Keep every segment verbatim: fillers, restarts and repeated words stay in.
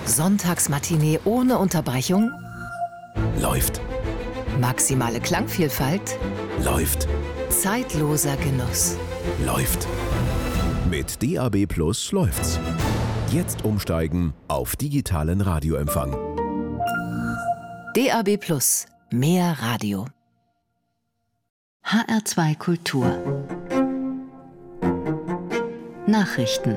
Sonntagsmatinee ohne Unterbrechung? Läuft. Maximale Klangvielfalt? Läuft. Zeitloser Genuss? Läuft. Mit D A B Plus läuft's. Jetzt umsteigen auf digitalen Radioempfang. D A B Plus. Mehr Radio. H R zwei Kultur. Nachrichten.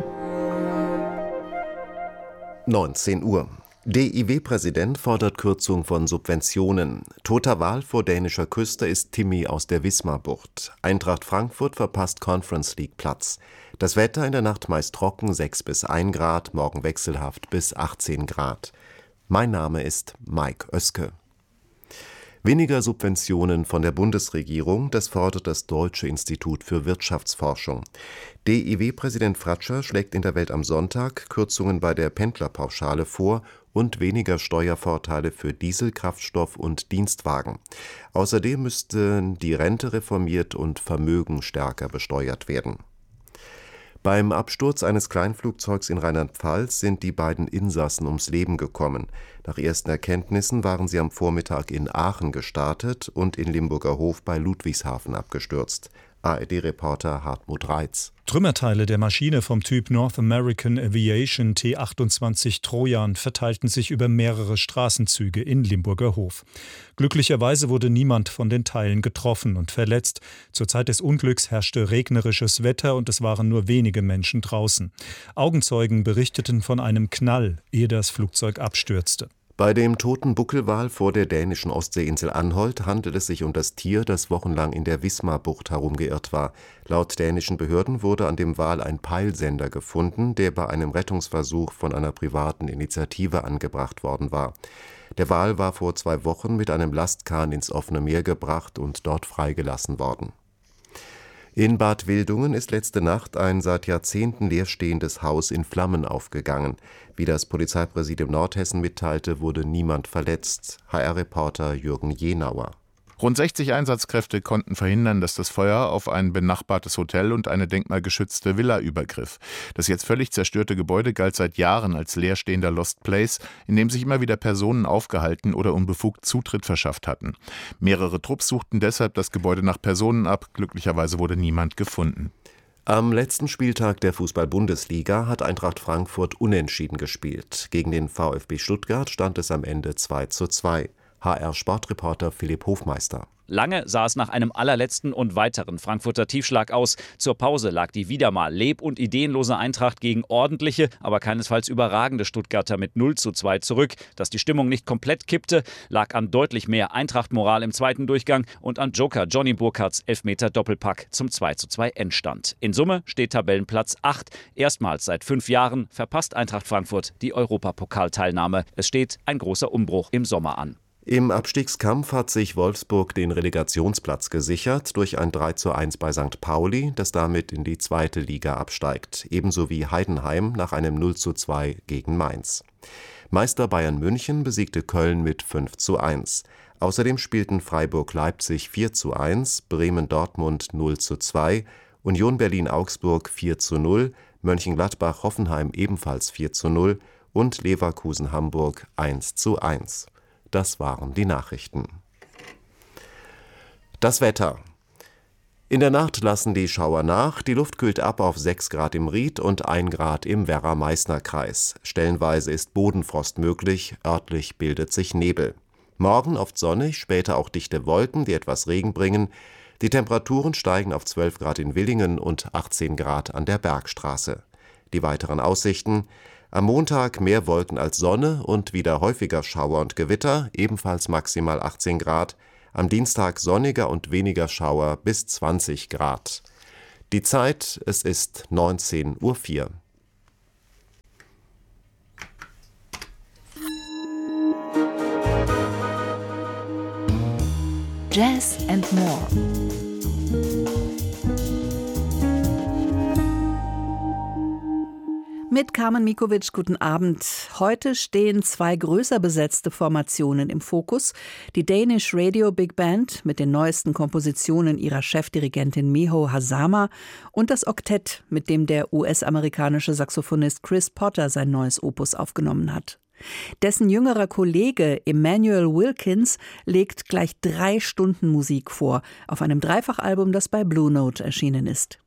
neunzehn Uhr. D I W-Präsident fordert Kürzung von Subventionen. Toter Wal vor dänischer Küste ist Timmy aus der Wismarbucht. Eintracht Frankfurt verpasst Conference League Platz. Das Wetter in der Nacht meist trocken, sechs bis ein Grad, morgen wechselhaft bis achtzehn Grad. Mein Name ist Mike Oeske. Weniger Subventionen von der Bundesregierung, das fordert das Deutsche Institut für Wirtschaftsforschung. D I W-Präsident Fratscher schlägt in der Welt am Sonntag Kürzungen bei der Pendlerpauschale vor und weniger Steuervorteile für Diesel, Kraftstoff und Dienstwagen. Außerdem müssten die Rente reformiert und Vermögen stärker besteuert werden. Beim Absturz eines Kleinflugzeugs in Rheinland-Pfalz sind die beiden Insassen ums Leben gekommen. Nach ersten Erkenntnissen waren sie am Vormittag in Aachen gestartet und in Limburger Hof bei Ludwigshafen abgestürzt. A R D-Reporter Hartmut Reitz. Trümmerteile der Maschine vom Typ North American Aviation T achtundzwanzig Trojan verteilten sich über mehrere Straßenzüge in Limburger Hof. Glücklicherweise wurde niemand von den Teilen getroffen und verletzt. Zur Zeit des Unglücks herrschte regnerisches Wetter und es waren nur wenige Menschen draußen. Augenzeugen berichteten von einem Knall, ehe das Flugzeug abstürzte. Bei dem toten Buckelwal vor der dänischen Ostseeinsel Anholt handelt es sich um das Tier, das wochenlang in der Wismarbucht herumgeirrt war. Laut dänischen Behörden wurde an dem Wal ein Peilsender gefunden, der bei einem Rettungsversuch von einer privaten Initiative angebracht worden war. Der Wal war vor zwei Wochen mit einem Lastkahn ins offene Meer gebracht und dort freigelassen worden. In Bad Wildungen ist letzte Nacht ein seit Jahrzehnten leerstehendes Haus in Flammen aufgegangen. Wie das Polizeipräsidium Nordhessen mitteilte, wurde niemand verletzt. H R-Reporter Jürgen Jenauer. Rund sechzig Einsatzkräfte konnten verhindern, dass das Feuer auf ein benachbartes Hotel und eine denkmalgeschützte Villa übergriff. Das jetzt völlig zerstörte Gebäude galt seit Jahren als leerstehender Lost Place, in dem sich immer wieder Personen aufgehalten oder unbefugt Zutritt verschafft hatten. Mehrere Trupps suchten deshalb das Gebäude nach Personen ab. Glücklicherweise wurde niemand gefunden. Am letzten Spieltag der Fußball-Bundesliga hat Eintracht Frankfurt unentschieden gespielt. Gegen den VfB Stuttgart stand es am Ende zwei zu zwei. H R-Sportreporter Philipp Hofmeister. Lange sah es nach einem allerletzten und weiteren Frankfurter Tiefschlag aus. Zur Pause lag die wieder mal leb- und ideenlose Eintracht gegen ordentliche, aber keinesfalls überragende Stuttgarter mit null zu zwei zurück. Dass die Stimmung nicht komplett kippte, lag an deutlich mehr Eintracht-Moral im zweiten Durchgang und an Joker Johnny Burkhards Elfmeter-Doppelpack zum zwei zu zwei Endstand. In Summe steht Tabellenplatz acht. Erstmals seit fünf Jahren verpasst Eintracht Frankfurt die Europapokalteilnahme. Es steht ein großer Umbruch im Sommer an. Im Abstiegskampf hat sich Wolfsburg den Relegationsplatz gesichert durch ein drei zu eins bei Sankt Pauli, das damit in die zweite Liga absteigt, ebenso wie Heidenheim nach einem null zu zwei gegen Mainz. Meister Bayern München besiegte Köln mit fünf zu eins. Außerdem spielten Freiburg-Leipzig vier zu eins, Bremen-Dortmund null zu zwei, Union Berlin-Augsburg vier zu null, Mönchengladbach-Hoffenheim ebenfalls vier zu null und Leverkusen-Hamburg eins zu eins. Das waren die Nachrichten. Das Wetter. In der Nacht lassen die Schauer nach, die Luft kühlt ab auf sechs Grad im Ried und ein Grad im Werra-Meißner-Kreis. Stellenweise ist Bodenfrost möglich, örtlich bildet sich Nebel. Morgen oft sonnig, später auch dichte Wolken, die etwas Regen bringen. Die Temperaturen steigen auf zwölf Grad in Willingen und achtzehn Grad an der Bergstraße. Die weiteren Aussichten: Am Montag mehr Wolken als Sonne und wieder häufiger Schauer und Gewitter, ebenfalls maximal achtzehn Grad. Am Dienstag sonniger und weniger Schauer bis zwanzig Grad. Die Zeit, es ist neunzehn Uhr vier. Jazz and More. Mit Carmen Mikovic, guten Abend. Heute stehen zwei größer besetzte Formationen im Fokus. Die Danish Radio Big Band mit den neuesten Kompositionen ihrer Chefdirigentin Miho Hazama und das Oktett, mit dem der U S-amerikanische Saxophonist Chris Potter sein neues Opus aufgenommen hat. Dessen jüngerer Kollege Emmanuel Wilkins legt gleich drei Stunden Musik vor, auf einem Dreifachalbum, das bei Blue Note erschienen ist.